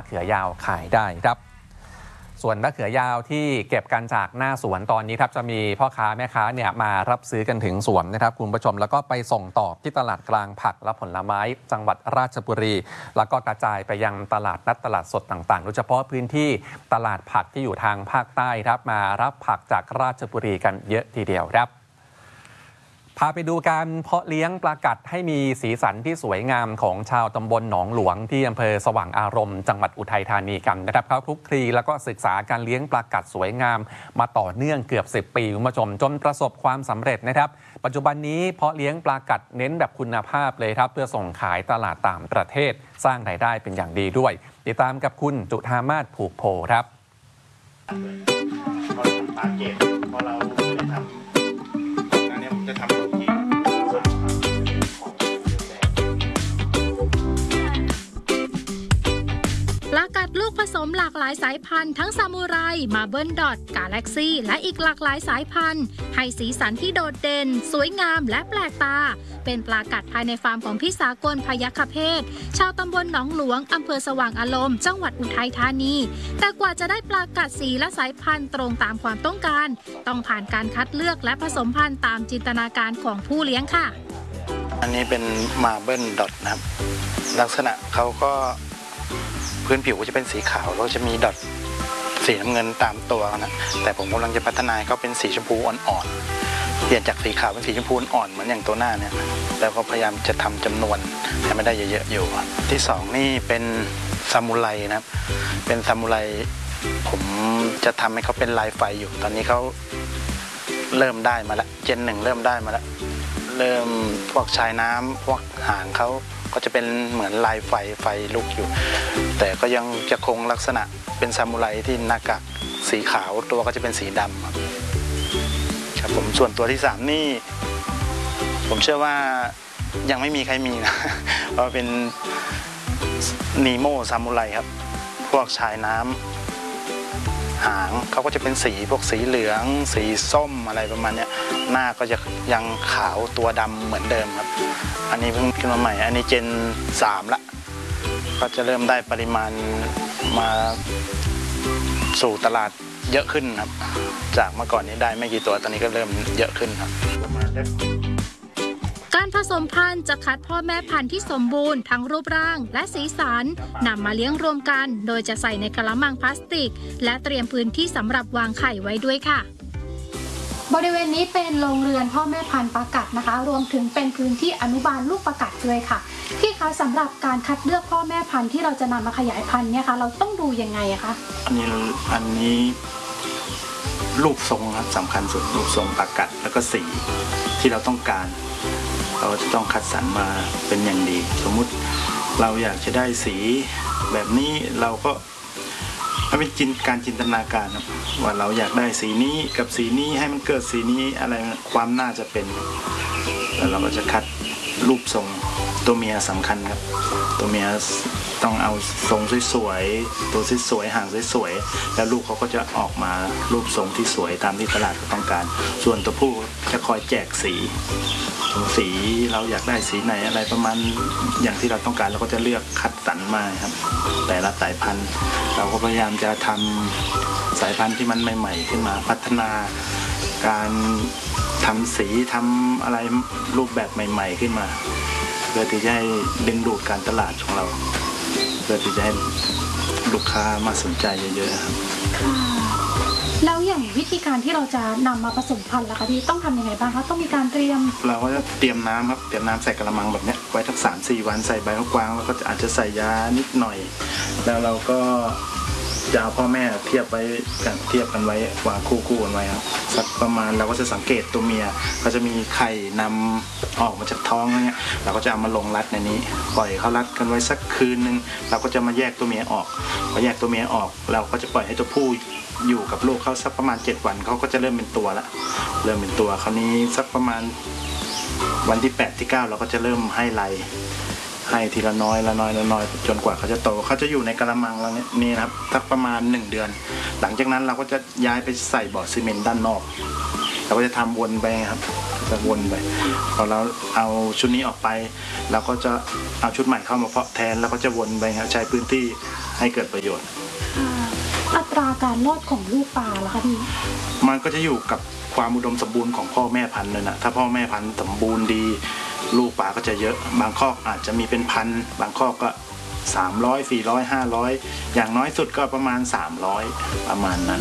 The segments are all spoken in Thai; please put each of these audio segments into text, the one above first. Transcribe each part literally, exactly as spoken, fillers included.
เขือยาวขายได้ครับส่วนมะเขือยาวที่เก็บกันจากหน้าสวนตอนนี้ครับจะมีพ่อค้าแม่ค้าเนี่ยมารับซื้อกันถึงสวนนะครับคุณผู้ชมแล้วก็ไปส่งต่อที่ตลาดกลางผักและผลไม้จังหวัดราชบุรีแล้วก็กระจายไปยังตลาดนัดตลาดสดต่างๆโดยเฉพาะพื้นที่ตลาดผักที่อยู่ทางภาคใต้ครับมารับผักจากราชบุรีกันเยอะทีเดียวครับพาไปดูการเพาะเลี้ยงปลากัดให้มีสีสันที่สวยงามของชาวตำบลหนองหลวงที่อำเภอสว่างอารมณ์จังหวัดอุทัยธานีกันนะครับเขาคลุกคลีแล้วก็ศึกษาการเลี้ยงปลากัดสวยงามมาต่อเนื่องเกือบสิบปีคุณผู้ชมจนประสบความสำเร็จนะครับปัจจุบันนี้เพาะเลี้ยงปลากัดเน้นแบบคุณภาพเลยครับเพื่อส่งขายตลาดต่างประเทศสร้างรายได้เป็นอย่างดีด้วยติดตามกับคุณจุธามาศผูกโพครับพอเราทำปลาเก็บพอเราจะทำอันนี้ผมจะทำโรตีปลากัดลูกผสมหลากหลายสายพันธุ์ทั้งซามูไรมาเบิลดอทกาแล็กซี่และอีกหลากหลายสายพันธุ์ให้สีสันที่โดดเด่นสวยงามและแปลกตาเป็นปลากัดภายในฟาร์มของพี่สากลพยัคฆเพศชาวตำบลหนองหลวงอำเภอสว่างอารมณ์จังหวัดอุทัยธานีแต่กว่าจะได้ปลากัดสีและสายพันธุ์ตรงตามความต้องการต้องผ่านการคัดเลือกและผสมพันธุ์ตามจินตนาการของผู้เลี้ยงค่ะอันนี้เป็นมาเบิลดอทนะครับลักษณะเขาก็พื้นผิวก็จะเป็นสีขาวแล้วจะมีดอทสีน้ำเงินตามตัวนะแต่ผมกำลังจะพัฒนาเขาเป็นสีชมพูอ่อนๆเปลี่ยนจากสีขาวเป็นสีชมพูอ่อนเหมือนอย่างตัวหน้าเนี่ยแล้วก็พยายามจะทำจำนวนให้ไม่ได้เยอะๆอยู่ที่สองนี่เป็นซามูไรนะครับเป็นซามูไรผมจะทำให้เขาเป็นลายไฟอยู่ตอนนี้เขาเริ่มได้มาแล้วเจนหนึ่งเริ่มได้มาแล้วเริ่มพวกชายน้ำพวกหางเขาก็จะเป็นเหมือนลายไฟไฟลุกอยู่แต่ก็ยังจะคงลักษณะเป็นซามูไรที่หน้ากากสีขาวตัวก็จะเป็นสีดำครับครับผมส่วนตัวที่สามนี่ผมเชื่อว่ายังไม่มีใครมีนะเพราะเป็นนีโมซามูไรครับพวกชายน้ำหางเขาก็จะเป็นสีพวกสีเหลืองสีส้มอะไรประมาณนี้หน้าก็จะยังขาวตัวดำเหมือนเดิมครับอันนี้เพิ่งขึ้นมาใหม่อันนี้เจนสามละก็จะเริ่มได้ปริมาณมาสู่ตลาดเยอะขึ้นครับจากเมื่อก่อนนี้ได้ไม่กี่ตัวตอนนี้ก็เริ่มเยอะขึ้นครับการผสมพันธุ์จะคัดพ่อแม่พันธุ์ที่สมบูรณ์ทั้งรูปร่างและสีสันนำมาเลี้ยงรวมกันโดยจะใส่ในกระมังพลาสติกและเตรียมพื้นที่สำหรับวางไข่ไว้ด้วยค่ะบริเวณนี้เป็นโรงเรือนพ่อแม่พันธุ์ปลากัดนะคะรวมถึงเป็นพื้นที่อนุบาลลูกปลากัดด้วยค่ะพี่คะสำหรับการคัดเลือกพ่อแม่พันธุ์ที่เราจะนำมาขยายพันธุ์เนี่ยคะเราต้องดูยังไงอะคะอันนี้อันนี้รูปทรงครับสำคัญสุดรูปทรงปลากัดแล้วก็สีที่เราต้องการเราจะต้องคัดสรรมาเป็นอย่างดีสมมุติเราอยากจะได้สีแบบนี้เราก็มันเป็นจินการจินตนาการว่าเราอยากได้สีนี้กับสีนี้ให้มันเกิดสีนี้อะไรความน่าจะเป็นแล้วเราก็จะคัดรูปทรงตัวเมียสำคัญครับตัวเมียต้องเอาทรงสวยๆตัวสวยๆหางสวยๆแล้วลูกเขาก็จะออกมารูปทรงที่สวยตามที่ตลาดต้องการส่วนตัวผู้จะคอยแจกสีสีเราอยากได้สีไหนอะไรประมาณอย่างที่เราต้องการเราก็จะเลือกคัดสรรมาครับแต่ละสายพันธุ์เราก็พยายามจะทำสายพันธุ์ที่มันใหม่ๆขึ้นมาพัฒนาการทำสีทำอะไรรูปแบบใหม่ๆขึ้นมาเพื่อที่จะให้ดึงดูดการตลาดของเราเพื่อที่จะให้ลูกค้ามาสนใจเยอะๆครับแล้วอย่างวิธีการที่เราจะนำมาผสมพันธุ์ล่ะคะพี่ต้องทำยังไงบ้างคะต้องมีการเตรียมเราก็จะเตรียมน้ำครับเตรียมน้ำใส่กระมังแบบนี้ไว้ทั้งสามสี่วันใส่ใบมะกวางแล้วก็อาจจะใส่ยานิดหน่อยแล้วเราก็จะเอาพ่อแม่เทียบไว้กันเทียบกันไว้วางคู่คู่กันไว้ครับสักประมาณเราก็จะสังเกตตัวเมียเขาจะมีไข่นำออกมาจากท้องอะไรเงี้ยเราก็จะเอามาลงรัดในนี้ปล่อยเขารัดกันไว้สักคืนนึงเราก็จะมาแยกตัวเมียออกพอแยกตัวเมียออกเราก็จะปล่อยให้ตัวผู้อยู่กับลูกเขาสักประมาณเจ็ดวันเขาก็จะเริ่มเป็นตัวละเริ่มเป็นตัวคราวนี้สักประมาณวันที่แปดที่เก้าเราก็จะเริ่มให้ไล่ให้ทีละน้อยละน้อยละน้อยจนกว่าเขาจะโตเขาจะอยู่ในกระมังเราเนี่ยนี่นะครับสักประมาณหนึ่งเดือนหลังจากนั้นเราก็จะย้ายไปใส่บ่อซีเมนต์ด้านนอกเราก็จะทำวนไปครับจะวนไปพอเราเอาชุดนี้ออกไปเราก็จะเอาชุดใหม่เข้ามาเพาะแทนแล้วก็จะวนไปใช้พื้นที่ให้เกิดประโยชน์อัตราการรอดของลูกปลาล่ะคะพี่มันก็จะอยู่กับความอุดมสมบูรณ์ของพ่อแม่พันธุ์เลยนะถ้าพ่อแม่พันธุ์สมบูรณ์ดีลูกปลาก็จะเยอะบางคอกอาจจะมีเป็นพันบางคอกก็สามร้อย สี่ร้อย ห้าร้อยอย่างน้อยสุดก็ประมาณสามร้อยประมาณนั้น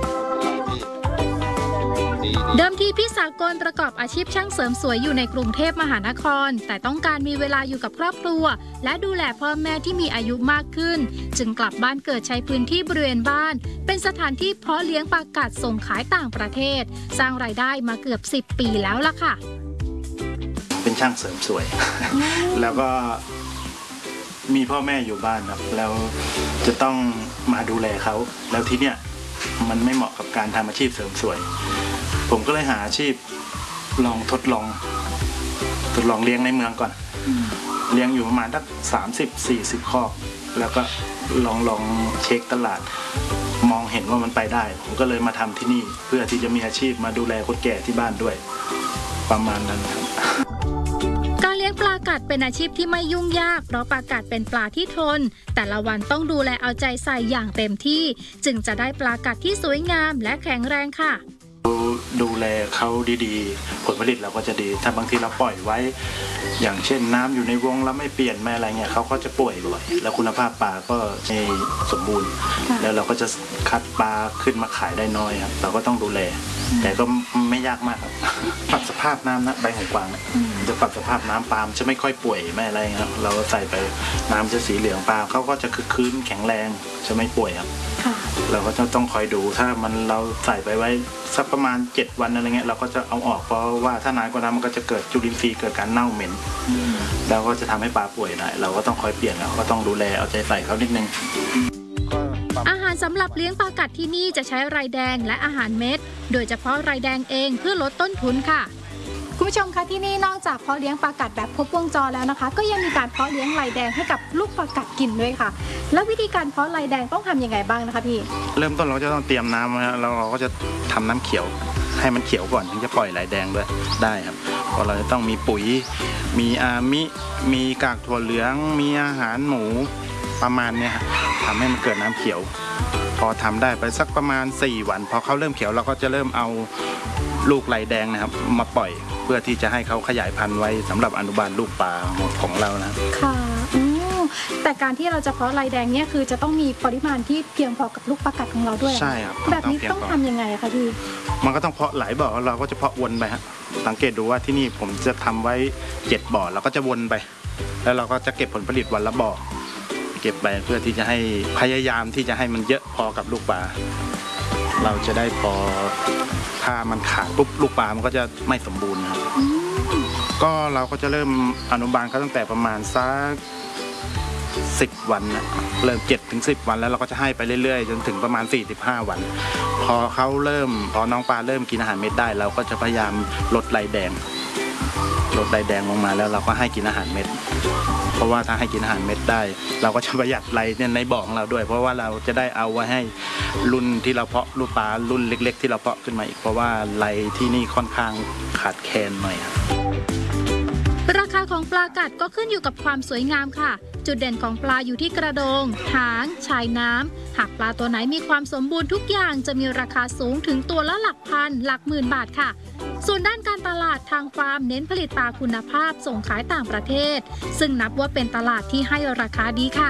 เดิมทีพี่สากลประกอบอาชีพช่างเสริมสวยอยู่ในกรุงเทพมหานครแต่ต้องการมีเวลาอยู่กับครอบครัวและดูแลพ่อแม่ที่มีอายุมากขึ้นจึงกลับบ้านเกิดใช้พื้นที่บริเวณบ้านเป็นสถานที่เพาะเลี้ยงปลากัดส่งขายต่างประเทศสร้างรายได้มาเกือบสิบปีแล้วล่ะค่ะเป็นช่างเสริมสวย แล้วก็มีพ่อแม่อยู่บ้านครับแล้วจะต้องมาดูแลเขาแล้วทีเนี้ยมันไม่เหมาะกับการทำอาชีพเสริมสวยผมก็เลยหาอาชีพลองทดลองทดลองเลี้ยงในเมืองก่อนเลี้ยงอยู่ประมาณสักสามสิบสี่สิบคอกแล้วก็ลองลองเช็คตลาดมองเห็นว่ามันไปได้ผมก็เลยมาทำที่นี่เพื่อที่จะมีอาชีพมาดูแลคนแก่ที่บ้านด้วยประมาณนั้นครับการเลี้ยงปลากัดเป็นอาชีพที่ไม่ยุ่งยากเพราะปลากัดเป็นปลาที่ทนแต่ละวันต้องดูแลเอาใจใส่อย่างเต็มที่จึงจะได้ปลากัดที่สวยงามและแข็งแรงค่ะดูแลเขาดีๆผลผลิตเราก็จะดีถ้าบางทีเราปล่อยไว้อย่างเช่นน้ำอยู่ในวงแล้วไม่เปลี่ยนไม่อะไรเงี้ยเขาก็จะป่วยบ่อยแล้วคุณภาพปลาก็ไม่สมบูรณ์แล้วเราก็จะคัดปลาขึ้นมาขายได้น้อยครับเราก็ต้องดูแลแต่ก็ไม่ยากมากครับปรับสภาพน้ำนะใบของกวางจะปรับสภาพน้ำปลาจะไม่ค่อยป่วยไม่อะไรครับเราใส่ไปน้ำจะสีเหลืองปลาเขาก็จะคึกคืนแข็งแรงจะไม่ป่วยครับเราก็จะต้องคอยดูถ้ามันเราใส่ไปไว้สักประมาณเจ็ดวันอะไรเงี้ยเราก็จะเอาออกเพราะว่าถ้านานกว่านั้นมันก็จะเกิดจุลินทรีย์เกิดการเน่าเหม็นแล้วก็จะทำให้ปลาป่วยได้เราก็ต้องคอยเปลี่ยนเราก็ต้องดูแลเอาใจใส่เขานิดนึงอาหารสำหรับเลี้ยงปลากัดที่นี่จะใช้ไรแดงและอาหารเม็ดโดยเฉพาะไรแดงเองเพื่อลดต้นทุนค่ะคุณผู้ชมคะที่นี่นอกจากเพาะเลี้ยงปลากัดแบบครบวงจรแล้วนะคะก็ยังมีการเพาะเลี้ยงไรแดงให้กับลูกปลากัดกินด้วยค่ะแล้ววิธีการเพาะไรแดงต้องทำยังไงบ้างนะคะพี่เริ่มต้นเราจะต้องเตรียมน้ำนะเราก็จะทำน้ำเขียวให้มันเขียวก่อนถึงจะปล่อยไรแดงด้วยได้ครับเพราะเราจะต้องมีปุ๋ยมีอามิมีกากถั่วเหลืองมีอาหารหมูประมาณนี้ครับทำให้มันเกิดน้ำเขียวพอทำได้ไปสักประมาณสี่วันพอเขาเริ่มเขียวเราก็จะเริ่มเอาลูกไรแดงนะครับมาปล่อยเพื่อที่จะให้เขาขยายพันธุ์ไว้สำหรับอนุบาลลูกปลาของเรานะค่ะแต่การที่เราจะเพาะไรแดงเนี่ยคือจะต้องมีปริมาณที่เพียงพอกับลูกปลากัดของเราด้วยใช่ครับแบบนี้ต้องทำยังไงคะพี่มันก็ต้องเพาะหลายบ่อเราก็จะเพาะวนไปฮะสังเกตดูว่าที่นี่ผมจะทำไว้เจ็ดบ่อเราก็จะวนไปแล้วเราก็จะเก็บผลผลิตวันละบ่อเก็บไปเพื่อที่จะให้พยายามที่จะให้มันเยอะพอกับลูกปลาเราจะได้พอถ้ามันขาดปุ๊บลูกปลามันก็จะไม่สมบูรณ์ครับก็เราก็จะเริ่มอนุบาลเขาตั้งแต่ประมาณสักสิบวันนะเริ่มเจ็ดถึงสิบวันแล้วเราก็จะให้ไปเรื่อยๆจนถึงประมาณสี่สิบห้าวันพอเขาเริ่มพอน้องปลาเริ่มกินอาหารเม็ดได้เราก็จะพยายามลดไรแดงลดไรแดงลงมาแล้วเราก็ให้กินอาหารเม็ดเพราะว่าถ้าให้กินอาหารเม็ดได้เราก็จะประหยัดไรในบ่อของเราด้วยเพราะว่าเราจะได้เอาไว้ให้รุ่นที่เราเพาะลูกปลารุ่นเล็กๆที่เราเพาะขึ้นมาอีกเพราะว่าไรที่นี่ค่อนข้างขาดแคลนหน่อยครับราคาของปลากัดก็ขึ้นอยู่กับความสวยงามค่ะจุดเด่นของปลาอยู่ที่กระโดงหางชายน้ำหากปลาตัวไหนมีความสมบูรณ์ทุกอย่างจะมีราคาสูงถึงตัวละหลักพันหลักหมื่นบาทค่ะส่วนด้านการตลาดทางฟาร์มเน้นผลิตปลาคุณภาพส่งขายต่างประเทศซึ่งนับว่าเป็นตลาดที่ให้ราคาดีค่ะ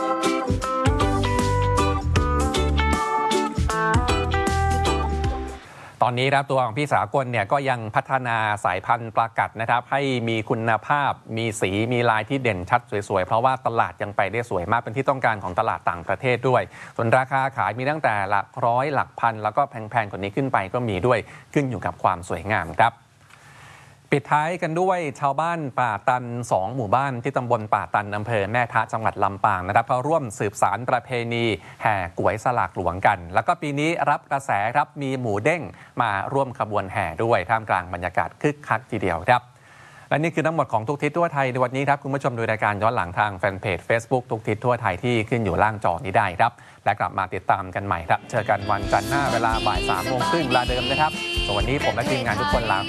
ตอนนี้ครับตัวของพี่สากลเนี่ยก็ยังพัฒนาสายพันธุ์ปลากัดนะครับให้มีคุณภาพมีสีมีลายที่เด่นชัดสวยๆเพราะว่าตลาดยังไปได้สวยมากเป็นที่ต้องการของตลาดต่างประเทศด้วยส่วนราคาขายมีตั้งแต่หลักร้อยหลักพันแล้วก็แพงๆกว่านี้ขึ้นไปก็มีด้วยขึ้นอยู่กับความสวยงามครับปิดท้ายกันด้วยชาวบ้านป่าตันสองหมู่บ้านที่ตำบลป่าตันอำเภอแม่ทะจังหวัดลำปางนะครับเขาร่วมสืบสานประเพณีแห่ก๋วยสลากหลวงกันแล้วก็ปีนี้รับกระแสครับมีหมูเด้งมาร่วมขบวนแห่ด้วยท่ามกลางบรรยากาศคึกคักทีเดียวครับและนี่คือทั้งหมดของทุกทิศทั่วไทยในวันนี้ครับคุณผู้ชมดูรายการย้อนหลังทางแฟนเพจ Facebook ทุกทิศทั่วไทยที่ขึ้นอยู่ล่างจอนี้ได้ครับและกลับมาติดตามกันใหม่ครับเจอกันวันจันทร์หน้าเวลาบ่ายสามโมงครึ่งเวลาเดิมนะครับสวัสดีผมและทีมงานทุกคนลา